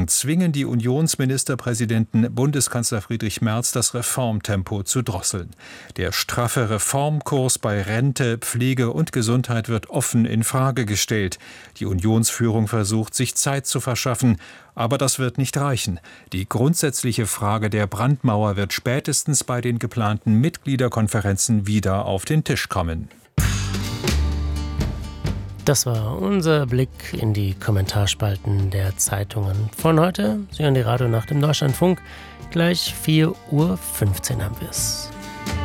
Tagen zwingen die Unionsministerpräsidenten Bundeskanzler Friedrich Merz, das Reformtempo zu drosseln. Der straffe Reformkurs bei Rente, Pflege und Gesundheit wird offen in Frage gestellt. Die Unionsführung versucht, sich Zeit zu verschaffen. Aber das wird nicht reichen. Die grundsätzliche Frage der Brandmauer wird spätestens bei den geplanten Mitgliederkonferenzen wieder auf den Tisch kommen. Das war unser Blick in die Kommentarspalten der Zeitungen von heute. Sie hören die Radionacht im Deutschlandfunk. Gleich 4:15 Uhr haben wir es.